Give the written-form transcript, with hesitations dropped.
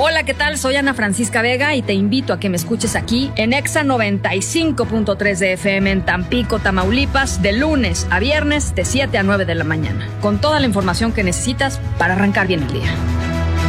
Hola, ¿qué tal? Soy Ana Francisca Vega y te invito a que me escuches aquí en Exa 95.3 de FM en Tampico, Tamaulipas, de lunes a viernes de 7 a 9 de la mañana, con toda la información que necesitas para arrancar bien el día.